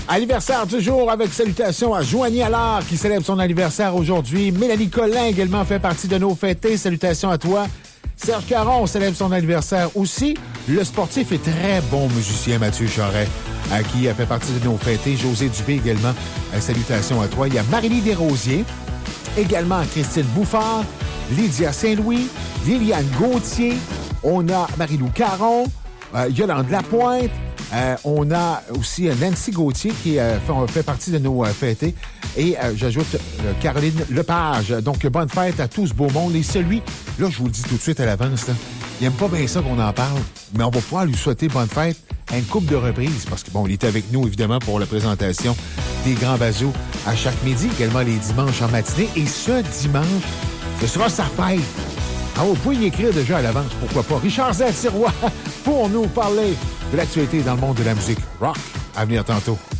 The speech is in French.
Anniversaire du jour avec salutations à Joanie Allard qui célèbre son anniversaire aujourd'hui. Mélanie Collin également fait partie de nos fêtés. Salutations à toi. Serge Caron célèbre son anniversaire aussi. Le sportif et très bon musicien Mathieu Charret qui a fait partie de nos fêtés. José Dubé également. Salutations à toi. Il y a Marie-Lie Desrosiers. Également Christine Bouffard. Lydia Saint-Louis. Liliane Gauthier. On a Marie-Lou Caron. Yolande Lapointe. On a aussi Nancy Gauthier qui fait partie de nos fêtés. Et j'ajoute Caroline Lepage. Donc, bonne fête à tout ce beau monde. Et celui, là, je vous le dis tout de suite à l'avance, là, il n'aime pas bien ça qu'on en parle, mais on va pouvoir lui souhaiter bonne fête à une couple de reprises. Parce que, bon, il était avec nous, évidemment, pour la présentation des Grands Bazous à chaque midi, également les dimanches en matinée. Et ce dimanche, ce sera sa fête. Alors, vous pouvez y écrire déjà à l'avance, pourquoi pas. Richard Zatirois pour nous parler de l'actualité dans le monde de la musique rock. À venir tantôt.